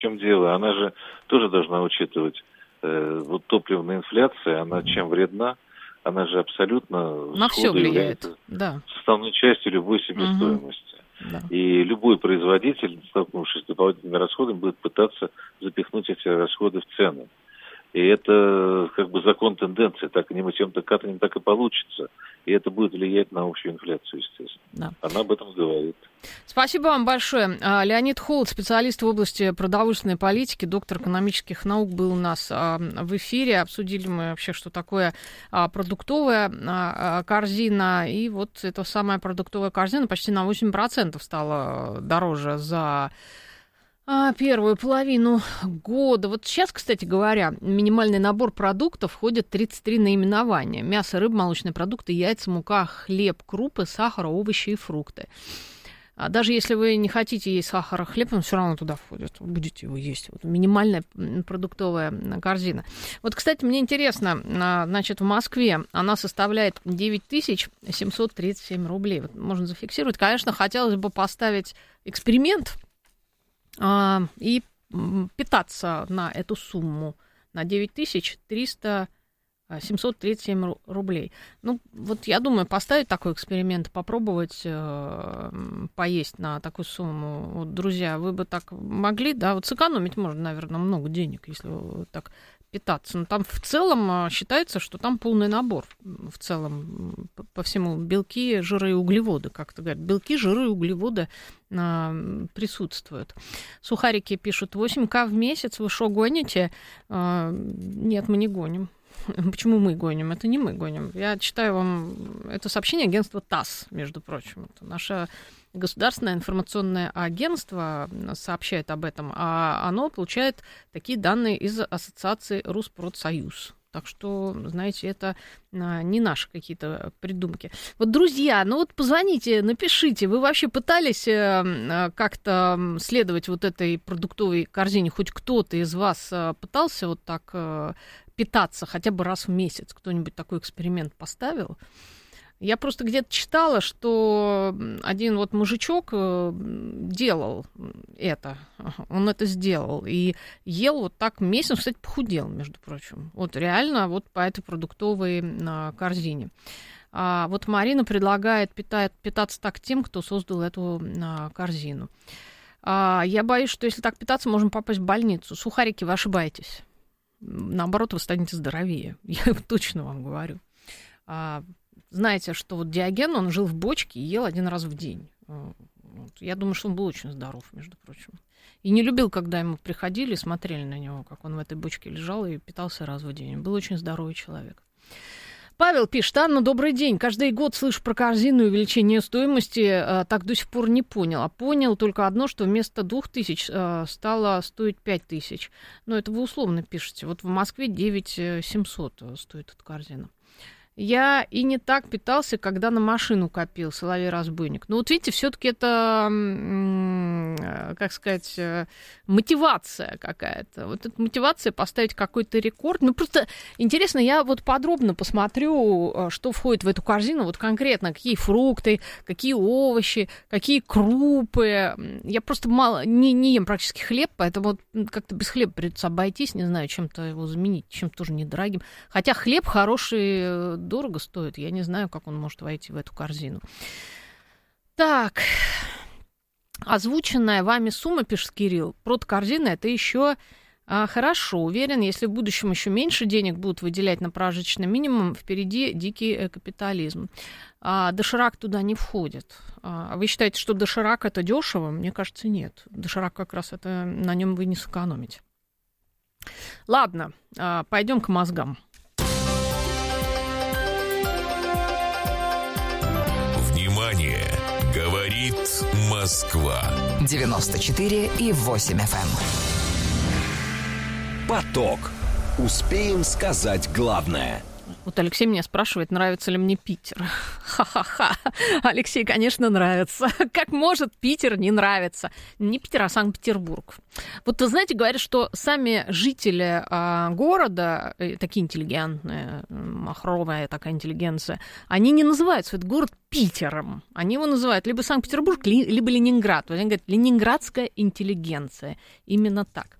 В чем дело? Она же тоже должна учитывать, вот топливная инфляция, она чем вредна? Она же абсолютно на все влияет, да, составной частью любой себестоимости. Да. И любой производитель, столкнувшись с дополнительными расходами, будет пытаться запихнуть эти расходы в цену. И это как бы закон тенденции, так и тем катанием так и получится. И это будет влиять на общую инфляцию, естественно. Да. Она об этом говорит. Спасибо вам большое. Леонид Холод, специалист в области продовольственной политики, доктор экономических наук, был у нас в эфире. Обсудили мы вообще, что такое продуктовая корзина. И вот эта самая продуктовая корзина почти на 8% стала дороже за первую половину года. Вот сейчас, кстати говоря, минимальный набор продуктов входит 33 наименования. Мясо, рыба, молочные продукты, яйца, мука, хлеб, крупы, сахар, овощи и фрукты. Даже если вы не хотите есть сахар и хлеб, он все равно туда входит. Вы будете его есть. Вот минимальная продуктовая корзина. Вот, кстати, мне интересно, значит, в Москве она составляет 9737 рублей. Вот можно зафиксировать. Конечно, хотелось бы поставить эксперимент и питаться на эту сумму, на 737 рублей. Ну, вот я думаю, поставить такой эксперимент, попробовать поесть на такую сумму. Вот, друзья, вы бы так могли, да? Вот сэкономить можно, наверное, много денег, если вот так питаться. Но там в целом считается, что там полный набор. В целом по всему белки, жиры и углеводы, как-то говорят. Белки, жиры и углеводы присутствуют. Сухарики пишут, 8К в месяц, вы что, гоните? Нет, мы не гоним. Почему мы гоним? Это не мы гоним. Я читаю вам это сообщение агентства ТАСС, между прочим. Это наше государственное информационное агентство сообщает об этом, а оно получает такие данные из ассоциации Руспродсоюз. Так что, знаете, это не наши какие-то придумки. Вот, друзья, ну вот позвоните, напишите, вы вообще пытались как-то следовать вот этой продуктовой корзине? Хоть кто-то из вас пытался вот так питаться хотя бы раз в месяц? Кто-нибудь такой эксперимент поставил? Я просто где-то читала, что один вот мужичок делал это. Он это сделал. И ел вот так месяц, кстати, похудел, между прочим. Вот реально вот по этой продуктовой корзине. А вот Марина предлагает питаться так тем, кто создал эту корзину. Я боюсь, что если так питаться, можем попасть в больницу. Сухарики, вы ошибаетесь. Наоборот, вы станете здоровее. Я точно вам говорю. Знаете, что вот Диоген, он жил в бочке и ел 1 раз в день. Я думаю, что он был очень здоров, между прочим. И не любил, когда ему приходили и смотрели на него, как он в этой бочке лежал и питался раз в день. Был очень здоровый человек. Павел пишет, Анна, добрый день. Каждый год слышу про корзину и увеличение стоимости, так до сих пор не понял. А понял только одно, что вместо 2000 стало стоить 5000. Но это вы условно пишете. Вот в Москве 9700 стоит эта корзина. Я и не так питался, когда на машину копил, соловей-разбойник. Но вот видите, все-таки это, как сказать, мотивация какая-то. Вот эта мотивация поставить какой-то рекорд. Ну, просто интересно, я вот подробно посмотрю, что входит в эту корзину, вот конкретно, какие фрукты, какие овощи, какие крупы. Я просто не ем практически хлеб, поэтому вот как-то без хлеба придется обойтись, не знаю, чем-то его заменить, чем-то тоже недорогим. Хотя хлеб хороший, дорого стоит. Я не знаю, как он может войти в эту корзину. Так. Озвученная вами сумма, пишет Кирилл, продкорзина, это еще хорошо. Уверен, если в будущем еще меньше денег будут выделять на прожиточный минимум, впереди дикий капитализм. Доширак туда не входит. Вы считаете, что доширак это дешево? Мне кажется, нет. Доширак как раз это на нем вы не сэкономите. Ладно, пойдем к мозгам. Внимание! Говорит Москва. 94,8 FM. Поток. Успеем сказать главное. Вот Алексей меня спрашивает, нравится ли мне Питер. Ха-ха-ха. Алексей, конечно, нравится. Как может Питер не нравиться? Не Питер, а Санкт-Петербург. Вот вы знаете, говорят, что сами жители города, такие интеллигентные, махровая такая интеллигенция, они не называют свой город Питером. Они его называют либо Санкт-Петербург, либо Ленинград. Они говорят, ленинградская интеллигенция. Именно так.